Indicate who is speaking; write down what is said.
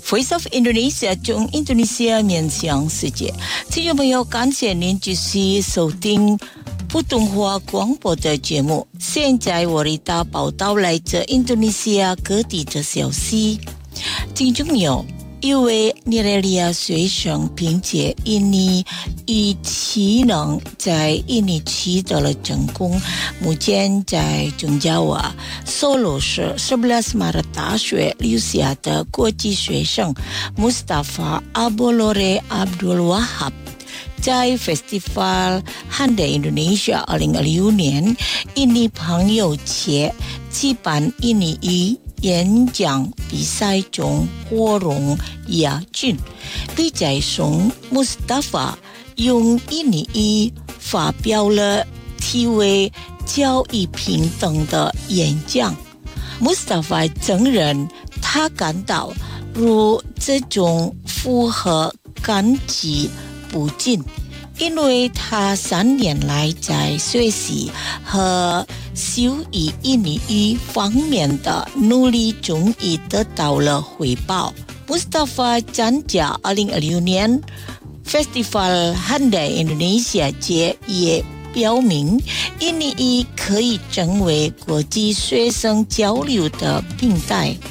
Speaker 1: Voice of Indonesia 中印度尼西亚面向世界，听众朋友，感谢您继续收听普通话广播的节目。现在我为大家报道来自印度尼西亚各地的消息。听众朋友，一位尼日利亚学生凭借印尼语技能在印尼取得了成功，目前在中加瓦索罗市11 Maret 大学留下的国际学生 Mustafa Abolore Abdul Wahab在 Festival Handai Indonesia 2026年印尼朋友节举办印尼语演讲比赛中获荣亚军。比赛中 Mustafa 用印尼语发表了题为教育平等的演讲。 Mustafa 承认他感到如这种符合感激不尽，因为他3年来在学习和修以印尼语方面的努力终于得到了回报。 Mustafa 参加2026年 Festival Handai Indonesia 节也表明印尼语可以成为国际学生交流的平台。